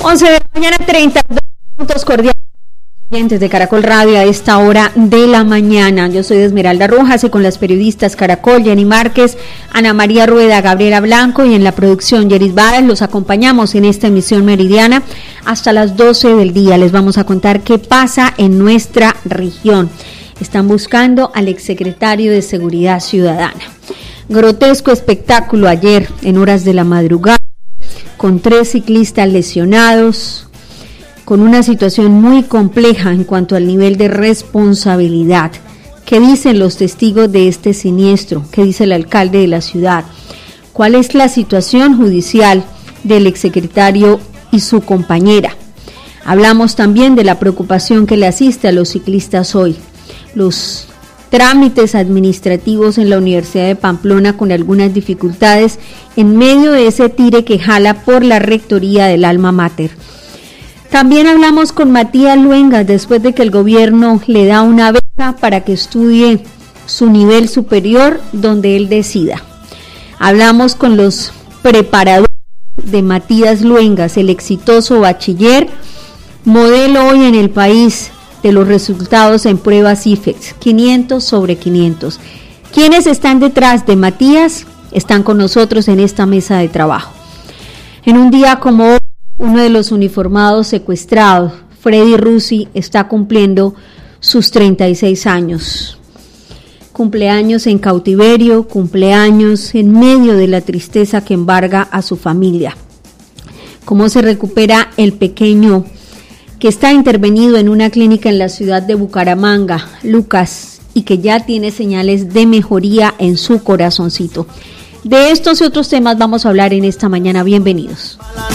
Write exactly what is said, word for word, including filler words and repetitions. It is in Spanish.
once de la mañana, treinta y dos minutos, cordiales oyentes de Caracol Radio a esta hora de la mañana. Yo soy Esmeralda Rojas y con las periodistas Caracol, Jenny Márquez, Ana María Rueda, Gabriela Blanco y en la producción Yeris Varas los acompañamos en esta emisión meridiana hasta las doce del día. Les vamos a contar qué pasa en nuestra región. Están buscando al exsecretario de Seguridad Ciudadana. Grotesco espectáculo ayer en horas de la madrugada, con tres ciclistas lesionados, con una situación muy compleja en cuanto al nivel de responsabilidad. ¿Qué dicen los testigos de este siniestro? ¿Qué dice el alcalde de la ciudad? ¿Cuál es la situación judicial del exsecretario y su compañera? Hablamos también de la preocupación que le asiste a los ciclistas hoy. Los trámites administrativos en la Universidad de Pamplona con algunas dificultades en medio de ese tire que jala por la rectoría del Alma Mater. También hablamos con Matías Luengas después de que el gobierno le da una beca para que estudie su nivel superior donde él decida. Hablamos con los preparadores de Matías Luengas, el exitoso bachiller, modelo hoy en el país de los resultados en pruebas I F E X, quinientos sobre quinientos. ¿Quiénes están detrás de Matías? Están con nosotros en esta mesa de trabajo. En un día como hoy, uno de los uniformados secuestrados, Freddy Rusi, está cumpliendo sus treinta y seis años. Cumpleaños en cautiverio, cumpleaños en medio de la tristeza que embarga a su familia. ¿Cómo se recupera el pequeño que está intervenido en una clínica en la ciudad de Bucaramanga, Lucas, y que ya tiene señales de mejoría en su corazoncito? De estos y otros temas vamos a hablar en esta mañana. Bienvenidos.